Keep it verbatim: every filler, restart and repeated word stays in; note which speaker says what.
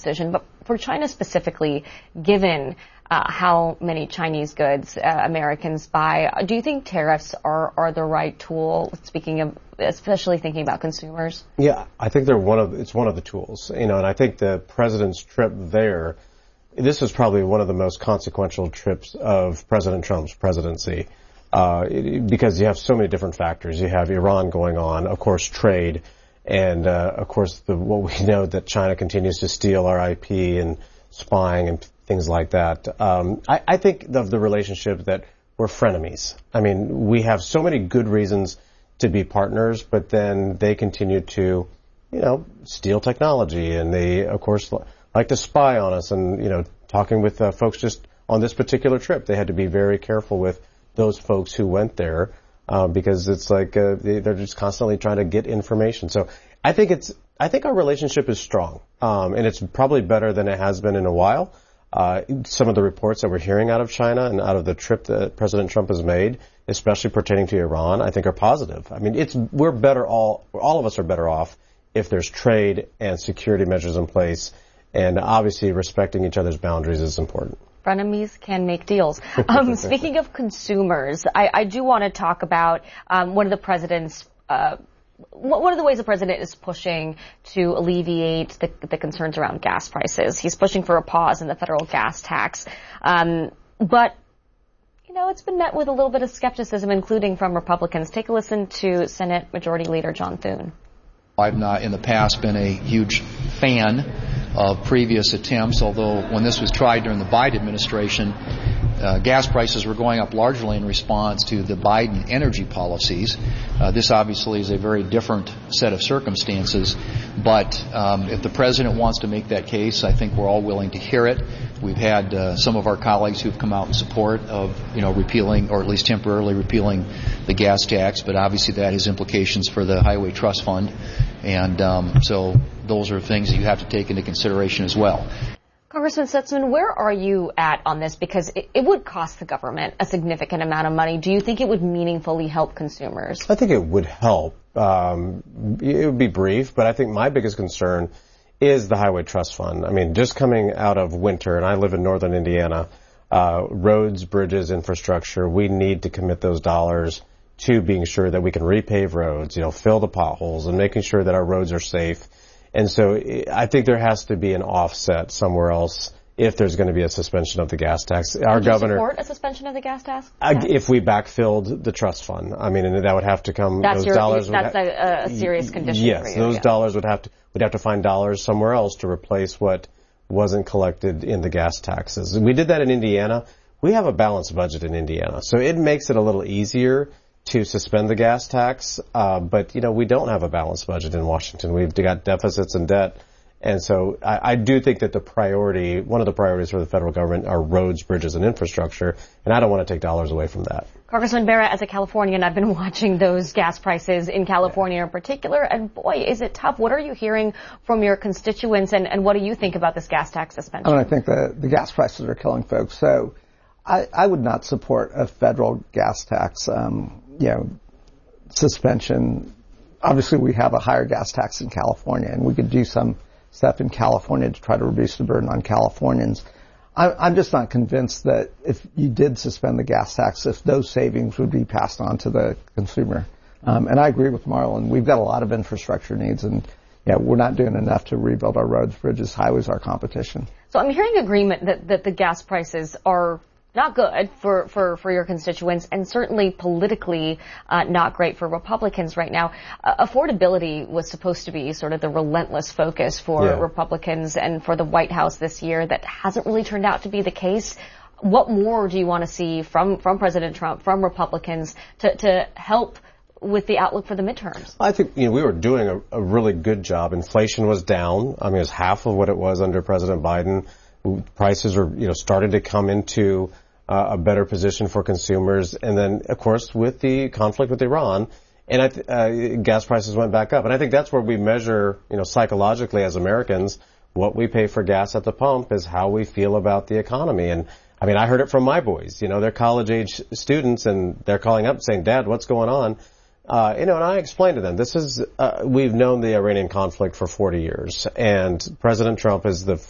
Speaker 1: decision. But for China specifically, given uh, how many Chinese goods uh, Americans buy, do you think tariffs are, are the right tool, speaking of, especially thinking about consumers?
Speaker 2: Yeah, I think they're one of, it's one of the tools, you know, and I think the president's trip there, this was probably one of the most consequential trips of President Trump's presidency, uh, because you have so many different factors. You have Iran going on, of course, trade, and, uh, of course, the, what we know that China continues to steal our I P and spying and things like that. Um, I, I think of the relationship that we're frenemies. I mean, we have so many good reasons to be partners, but then they continue to, you know, steal technology, and they, of course, like to spy on us. And, you know, talking with uh, folks just on this particular trip, they had to be very careful with those folks who went there, uh, because it's like uh, they, they're just constantly trying to get information. So I think it's, I think our relationship is strong, um, and it's probably better than it has been in a while. Uh, some of the reports that we're hearing out of China and out of the trip that President Trump has made, especially pertaining to Iran, I think are positive. I mean, it's, we're better all, all of us are better off if there's trade and security measures in place, and obviously respecting each other's boundaries is important.
Speaker 1: Frenemies can make deals. Um, speaking of consumers, I, I do want to talk about um, one of the president's uh, one of the ways the president is pushing to alleviate the, the concerns around gas prices. He's pushing for a pause in the federal gas tax. Um, but, you know, it's been met with a little bit of skepticism, including from Republicans. Take a listen to Senate Majority Leader John Thune.
Speaker 3: I've not in the past been a huge fan of previous attempts, although when this was tried during the Biden administration, uh, gas prices were going up largely in response to the Biden energy policies. Uh, this obviously is a very different set of circumstances, but um, if the president wants to make that case, I think we're all willing to hear it. We've had uh, some of our colleagues who've come out in support of, you know, repealing or at least temporarily repealing the gas tax, but obviously that has implications for the Highway Trust Fund, and um, so those are things that you have to take into consideration as well.
Speaker 1: Congressman Stutzman, where are you at on this? Because it, it would cost the government a significant amount of money. Do you think it would meaningfully help consumers?
Speaker 2: I think it would help. Um, it would be brief, but I think my biggest concern is the Highway Trust Fund. I mean, just coming out of winter, and I live in northern Indiana, uh, roads, bridges, infrastructure, we need to commit those dollars to being sure that we can repave roads, you know, fill the potholes, and making sure that our roads are safe. And so I think there has to be an offset somewhere else if there's going to be a suspension of the gas tax. Our
Speaker 1: Would you
Speaker 2: governor
Speaker 1: support a suspension of the gas tax?
Speaker 2: I, if we backfilled the trust fund, I mean, and that would have to come.
Speaker 1: That's
Speaker 2: those
Speaker 1: your,
Speaker 2: dollars.
Speaker 1: That's
Speaker 2: would
Speaker 1: ha- a, a serious condition.
Speaker 2: Yes,
Speaker 1: for you,
Speaker 2: those
Speaker 1: yeah.
Speaker 2: dollars would have to. We'd have to find dollars somewhere else to replace what wasn't collected in the gas taxes. We did that in Indiana. We have a balanced budget in Indiana, so it makes it a little easier to suspend the gas tax. Uh, but you know, we don't have a balanced budget in Washington. We've got deficits and debt. And so I, I do think that the priority, one of the priorities for the federal government are roads, bridges, and infrastructure, and I don't want to take dollars away from that.
Speaker 1: Congressman Bera, as a Californian, I've been watching those gas prices in California yeah. in particular, and boy, is it tough. What are you hearing from your constituents, and, and what do you think about this gas tax suspension?
Speaker 4: I, mean, I think the, the gas prices are killing folks, so I, I would not support a federal gas tax, um, you know, suspension. Obviously, we have a higher gas tax in California, and we could do some stuff in California to try to reduce the burden on Californians. I, I'm just not convinced that if you did suspend the gas tax, if those savings would be passed on to the consumer. Um, and I agree with Marlon. We've got a lot of infrastructure needs, and yeah, we're not doing enough to rebuild our roads, bridges, highways, our competition.
Speaker 1: So I'm hearing agreement that, that the gas prices are not good for, for, for your constituents, and certainly politically uh, not great for Republicans right now. Uh, affordability was supposed to be sort of the relentless focus for yeah. Republicans and for the White House this year. That hasn't really turned out to be the case. What more do you want to see from, from President Trump, from Republicans, to, to help with the outlook for the midterms?
Speaker 2: I think, you know, we were doing a, a really good job. Inflation was down. I mean, it was half of what it was under President Biden. Prices are, you know, started to come into uh, a better position for consumers. And then, of course, with the conflict with Iran, and I th- uh, gas prices went back up. And I think that's where we measure, you know, psychologically as Americans, what we pay for gas at the pump is how we feel about the economy. And I mean, I heard it from my boys. You know, they're college-age students, and they're calling up saying, "Dad, what's going on?" Uh, you know, and I explained to them, this is, uh, we've known the Iranian conflict for forty years, and President Trump is the